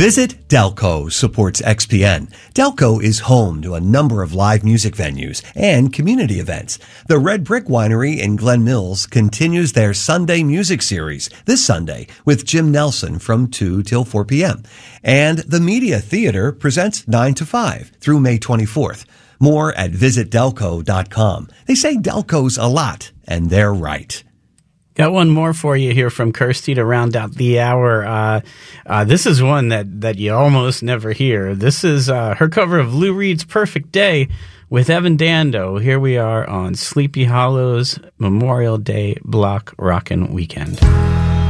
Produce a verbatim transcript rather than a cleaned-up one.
Visit Delco supports X P N. Delco is home to a number of live music venues and community events. The Red Brick Winery in Glen Mills continues their Sunday music series this Sunday with Jim Nelson from two till four p.m. And the Media Theater presents nine to five through May twenty-fourth. More at visit delco dot com. They say Delco's a lot, and they're right. Got one more for you here from Kirsty to round out the hour. Uh, uh, this is one that, that you almost never hear. This is uh, her cover of Lou Reed's Perfect Day with Evan Dando. Here we are on Sleepy Hollow's Memorial Day Block Rockin' Weekend.